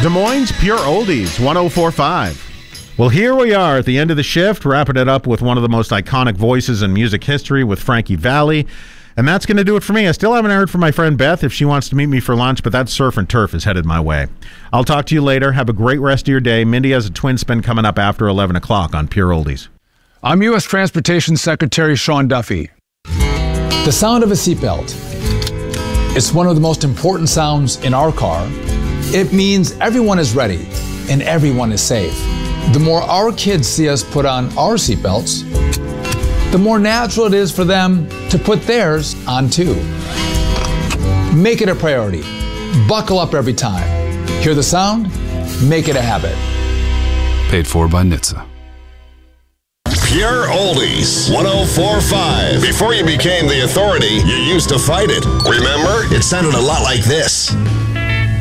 Des Moines Pure Oldies, 104.5. Well, here we are at the end of the shift, wrapping it up with one of the most iconic voices in music history with Frankie Valli. And that's going to do it for me. I still haven't heard from my friend Beth if she wants to meet me for lunch, but that surf and turf is headed my way. I'll talk to you later. Have a great rest of your day. Mindy has a twin spin coming up after 11 o'clock on Pure Oldies. I'm U.S. Transportation Secretary Sean Duffy. The sound of a seatbelt. It's one of the most important sounds in our car. It means everyone is ready and everyone is safe. The more our kids see us put on our seatbelts, the more natural it is for them to put theirs on too. Make it a priority. Buckle up every time. Hear the sound? Make it a habit. Paid for by NHTSA. Pure Oldies, 104.5. Before you became the authority, you used to fight it. Remember? It sounded a lot like this.